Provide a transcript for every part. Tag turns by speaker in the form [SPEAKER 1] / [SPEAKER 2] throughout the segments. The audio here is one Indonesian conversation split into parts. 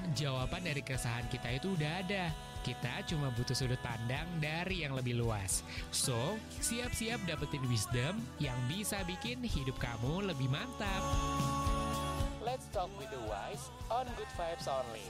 [SPEAKER 1] Jawaban dari keresahan kita itu udah ada. Kita cuma butuh sudut pandang dari yang lebih luas. So, siap-siap dapetin wisdom yang bisa bikin hidup kamu lebih mantap. Let's talk with the wise on Good Vibes Only.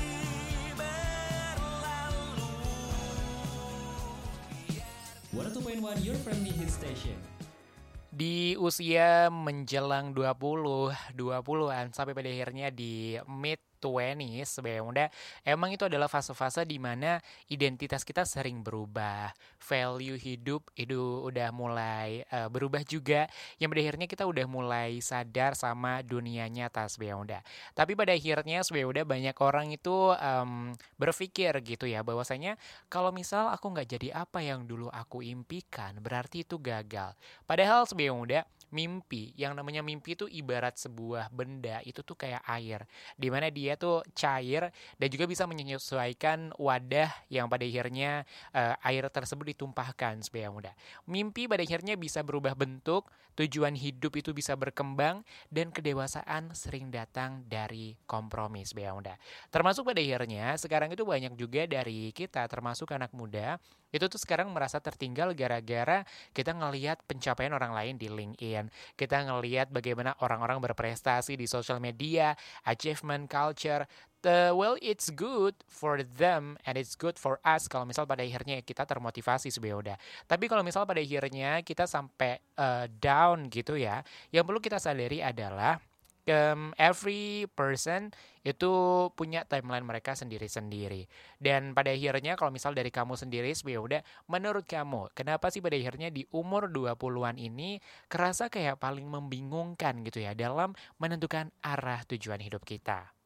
[SPEAKER 2] 102.1 Your Friendly Hit Station.
[SPEAKER 1] Di usia menjelang 20-an sampai pada akhirnya di mid 20s sebagai muda, emang itu adalah fase-fase di mana identitas kita sering berubah, value hidup itu udah mulai berubah juga, yang pada akhirnya kita udah mulai sadar sama dunia nyata sebagai muda. Tapi pada akhirnya sebagai muda banyak orang itu berpikir gitu ya, bahwasanya kalau misal aku nggak jadi apa yang dulu aku impikan, berarti itu gagal. Padahal sebagai muda, mimpi, yang namanya mimpi itu ibarat sebuah benda, itu tuh kayak air, dimana dia tuh cair dan juga bisa menyesuaikan wadah yang pada akhirnya air tersebut ditumpahkan sebagai muda. Mimpi pada akhirnya bisa berubah bentuk, tujuan hidup itu bisa berkembang, dan kedewasaan sering datang dari kompromi sebagai muda. Termasuk pada akhirnya sekarang itu banyak juga dari kita, termasuk anak muda, itu tuh sekarang merasa tertinggal gara-gara kita ngelihat pencapaian orang lain di LinkedIn. Kita ngelihat bagaimana orang-orang berprestasi di sosial media, achievement culture. Well, it's good for them and it's good for us kalau misal pada akhirnya kita termotivasi sebenarnya udah. Tapi kalau misal pada akhirnya kita sampai down gitu ya, yang perlu kita sadari adalah every person itu punya timeline mereka sendiri-sendiri. Dan pada akhirnya kalau misal dari kamu sendiri sebenarnya udah, menurut kamu kenapa sih pada akhirnya di umur 20-an ini kerasa kayak paling membingungkan gitu ya dalam menentukan arah tujuan hidup kita?